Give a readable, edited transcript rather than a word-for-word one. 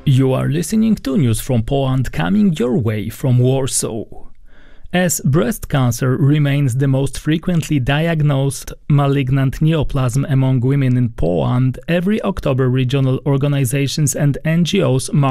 You are listening to news from Poland coming your way from Warsaw. As breast cancer remains the most frequently diagnosed malignant neoplasm among women in Poland, every October regional organizations and NGOs mark